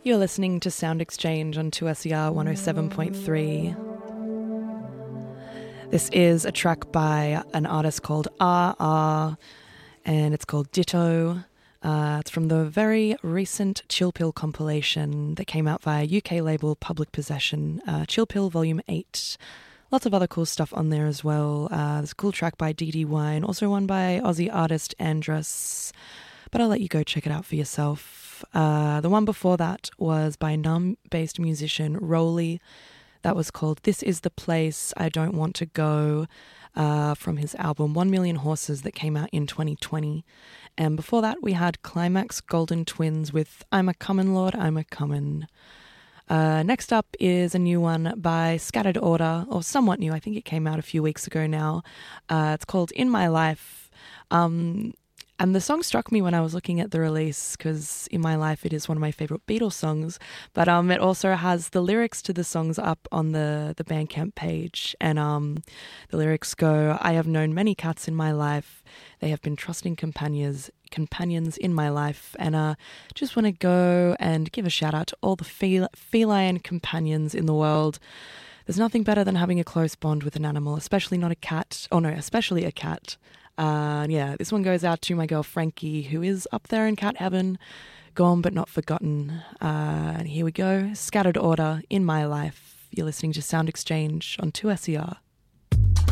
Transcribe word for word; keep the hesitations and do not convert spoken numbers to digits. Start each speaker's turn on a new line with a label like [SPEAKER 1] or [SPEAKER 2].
[SPEAKER 1] You're listening to Sound Exchange on two S E R one oh seven point three. This is a track by an artist called R R, and it's called Ditto. Uh, it's from the very recent Chill Pill compilation that came out via U K label Public Possession, uh, Chill Pill Volume eight. Lots of other cool stuff on there as well. Uh, there's a cool track by D D Wine, also one by Aussie artist Andrus, but I'll let you go check it out for yourself. Uh, the one before that was by Num-based musician Rolly. That was called This Is the Place I Don't Want to Go, uh, from his album One Million Horses that came out in twenty twenty. And before that we had Climax Golden Twins with I'm a Comin' Lord, I'm a Comin'. Uh, next up is a new one by Scattered Order, or somewhat new. I think it came out a few weeks ago now. Uh, it's called In My Life. Um... And the song struck me when I was looking at the release because In My Life it is one of my favourite Beatles songs, but um, it also has the lyrics to the songs up on the, the Bandcamp page. And um, the lyrics go, I have known many cats in my life. They have been trusting companions companions in my life. And uh, just want to go and give a shout out to all the fel- feline companions in the world. There's nothing better than having a close bond with an animal, especially not a cat. Oh no, especially a cat. Uh, yeah, this one goes out to my girl Frankie, who is up there in cat heaven, gone but not forgotten. Uh, and here we go, Scattered Order, In My Life. You're listening to Sound Exchange on two S E R.